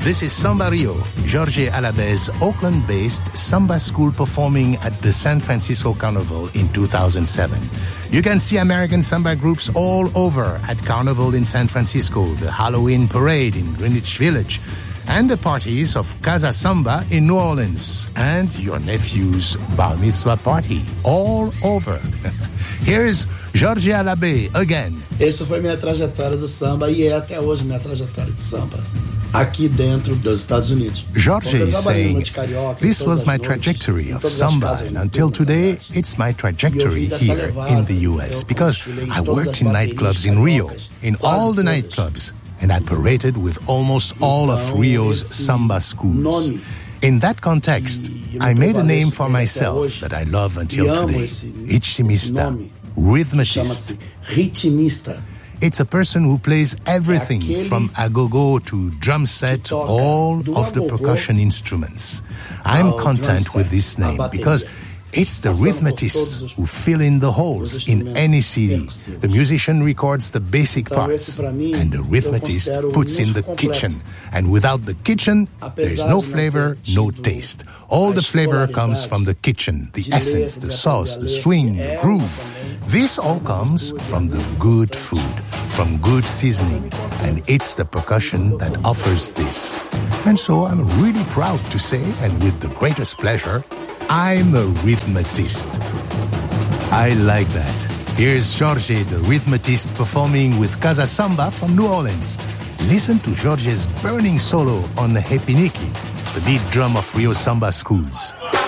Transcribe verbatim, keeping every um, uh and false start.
This is Samba Rio, Jorge Alabé's Oakland-based samba school performing at the San Francisco Carnival in two thousand seven. You can see American samba groups all over at Carnival in San Francisco, the Halloween parade in Greenwich Village, and the parties of Casa Samba in New Orleans, and your nephew's bar mitzvah party, all over. Here's Jorge Alabé again. Essa foi minha trajetória do samba e é até hoje minha trajetória de samba. Aqui dentro dos Estados Unidos. Jorge is saying, this was my trajectory of samba, and until today, it's my trajectory here in the U S, because I worked in nightclubs in Rio, in all the nightclubs, and I paraded with almost all of Rio's samba schools. In that context, I made a name for myself that I love until today, Ritmista, rhythmatist. It's a person who plays everything from agogo to drum set, all of the percussion instruments. I'm content with this name because it's the rhythmatists who fill in the holes in any C D. The musician records the basic parts, and the rhythmatist puts in the kitchen. And without the kitchen, there is no flavor, no taste. All the flavor comes from the kitchen, the essence, the sauce, the swing, the groove. This all comes from the good food, from good seasoning, and it's the percussion that offers this. And so I'm really proud to say, and with the greatest pleasure, I'm a rhythmatist. I like that. Here's Jorge, the rhythmatist, performing with Casa Samba from New Orleans. Listen to Jorge's burning solo on Hepiniki, the lead drum of Rio Samba Schools.